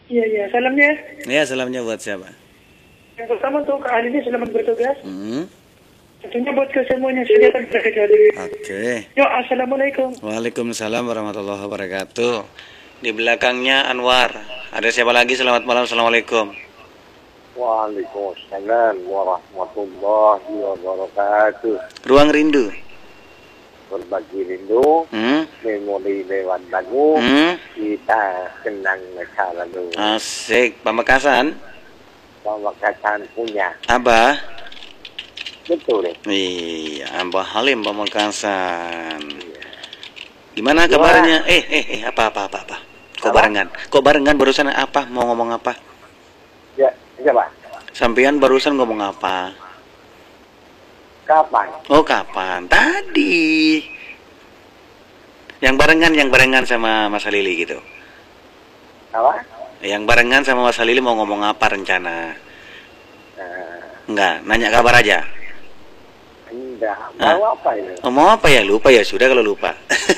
Iya, iya. Salamnya. Ya, salamnya buat siapa? Yang pertama untuk Kak Ali, selamat bertugas. Hmm. Tentunya buat kesemuanya, saya akan berkali. Oke. Yo, assalamualaikum. Waalaikumsalam warahmatullahi wabarakatuh. Di belakangnya Anwar. Ada siapa lagi? Selamat malam. Assalamualaikum. Waalaikumsalam warahmatullahi wabarakatuh. Ruang rindu. Berbagi rindu, memori lewat lagu, kita kenang masa lalu. Asik. Pamekasan. Pamekasan punya. Abah. Betul. Iya, Abah Halim Pamekasan. Gimana kabarnya? Apa? Kok barengan barusan apa? Mau ngomong apa? Ya, siapa? Sampean barusan ngomong apa? Kapan? Oh, kapan? Tadi. Yang barengan sama Mas Halili gitu. Apa? Yang barengan sama Mas Halili mau ngomong apa rencana? Enggak, nanya kabar aja. Enggak, mau apa ini? Oh, mau apa ya? Lupa ya, sudah kalau lupa.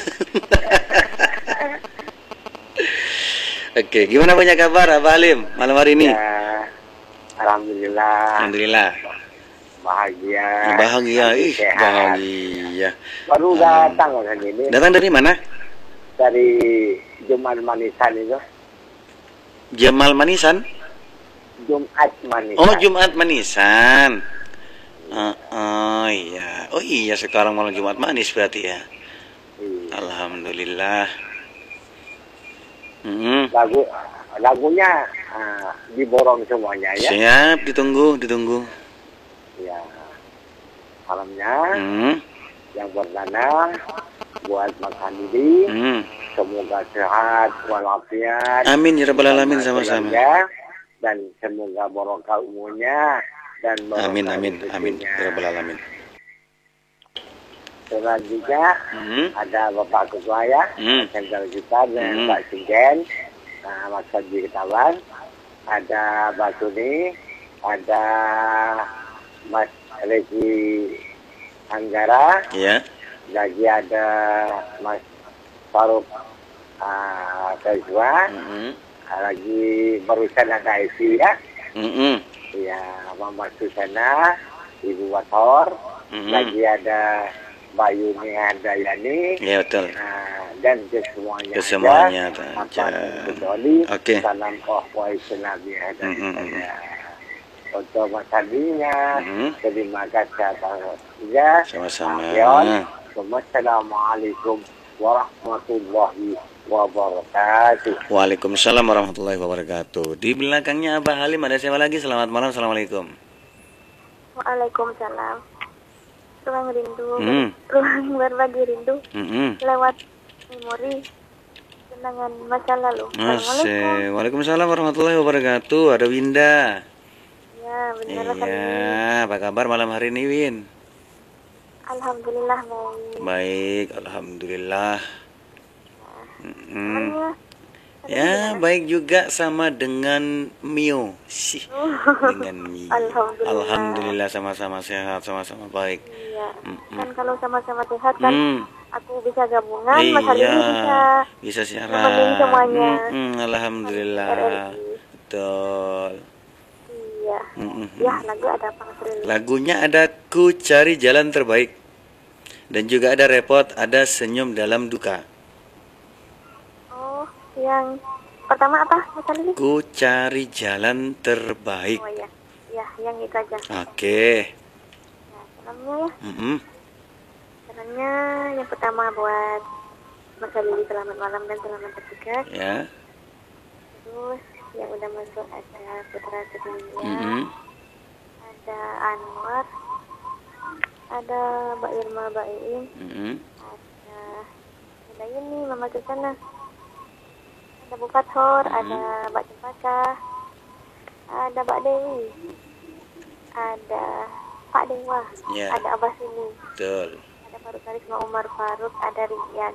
Oke, gimana punya kabar Abah Halim malam hari ini? Ya, alhamdulillah. Alhamdulillah. Bahagia. Bahagia. Baru datang kan ini. Datang dari mana? Dari Jumat Manisan itu. Jamal Manisan? Jumat Manisan. Oh, Jumat Manisan. Iya. Oh iya, sekarang malam Jumat manis berarti ya. Iya. Alhamdulillah. Lagunya diborong semuanya ya. Siap, ditunggu. Ya. Malamnya yang berdana buat makan diri. Semoga sehat walafiat. Amin ya rabbal alamin, sama-sama. Dan semoga barokah umurnya dan amin ya rabbal alamin. Selanjutnya ada Bapak Ketua ya, Sentral kita dan Pak Singen, Mas Fadli Ketawan, ada Mbak Tuni, ada Mas Regi Anggara, ya. Lagi ada Mas Faruk Kajwa, lagi barusan ada Esi ya, ya Mama Susana, Ibu Wator, lagi ada Bayu Handayani, ya betul. Dan kesemuanya aja. Oke. Salam Nabi ada untuk Mas Adinya. Terima kasih atas ya. Sama-sama. Assalamualaikum warahmatullahi wabarakatuh. Waalaikumsalam warahmatullahi wabarakatuh. Di belakangnya Abah Halim ada siapa lagi? Selamat malam. Assalamualaikum. Waalaikumsalam. Ruang rindu, ruang berbagi rindu, lewat memori kenangan masa lalu. Assalamualaikum. Waalaikumsalam warahmatullahi wabarakatuh. Ada Winda. Ya, benar sekali. Iya, apa kabar malam hari ini, Win? Alhamdulillah baik. Baik, alhamdulillah. Ya, baik juga sama dengan Mio. Dengan Mio. Alhamdulillah sama-sama sehat, sama-sama baik. Iya. Kan kalau sama-sama sehat kan aku bisa gabungan, Mas Halili bisa siaran. Semuanya. Alhamdulillah. Betul. Iya. Ya, lagu ada apa, Mas Halili? Lagunya ada Ku Cari Jalan Terbaik. Dan juga ada Repot, ada Senyum Dalam Duka. Yang pertama apa, Mas Halili? Ku Cari Jalan Terbaik. Oh ya, ya, yang itu aja. Oke. Ya, salamnya ya. Salamnya yang pertama buat Mas Halili, selamat malam dan selamat bertugas. Ya. Terus yang udah masuk ada Putra Sedunia, ada Anwar, ada Mbak Irma, Mbak Iin, ada ini Mama Susana. Ada Bu Fathor, ada Mbak Cempaka, ada Mbak Dewi, ada Pak Dewa, ada Abah Sini, betul. ada Faruk Karisma Umar Faruk, ada Rian,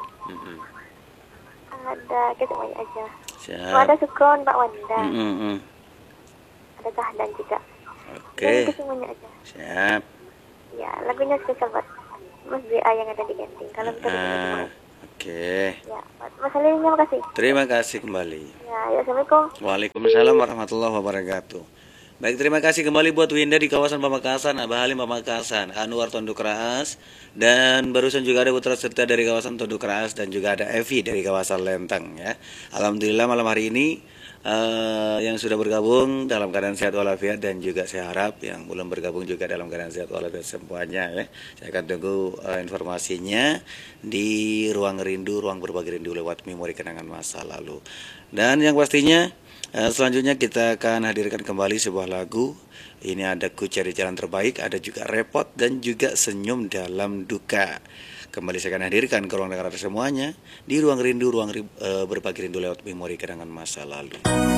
ada semuanya aja. Siap. Ada Sukron, Pak Wanda, ada Tahdan juga. Oke. Semuanya aja. Siap. Ya, lagunya spesial buat Mas BA yang ada di Genting. Kalau bisa Oke. Ya, Mas Ali, terima kasih. Terima kasih kembali. Ya, assalamualaikum. Waalaikumsalam warahmatullahi wabarakatuh. Baik, terima kasih kembali buat Winda di kawasan Pamekasan, Abah Halim Pamekasan, Anwar Tonduk Raas, dan barusan juga ada Putra Serta dari kawasan Tonduk Raas, dan juga ada Evi dari kawasan Lenteng ya. Alhamdulillah malam hari ini yang sudah bergabung dalam keadaan sehat walafiat, dan juga saya harap yang belum bergabung juga dalam keadaan sehat walafiat semuanya ya. Saya akan tunggu informasinya di ruang rindu, ruang berbagi rindu lewat memori kenangan masa lalu. Dan yang pastinya selanjutnya kita akan hadirkan kembali sebuah lagu. Ini ada Ku Cari Jalan Terbaik, ada juga Repot, dan juga Senyum Dalam Duka. Kembali saya akan hadirkan ke ruang dengar semuanya di ruang rindu, ruang berbagi rindu lewat memori kenangan masa lalu.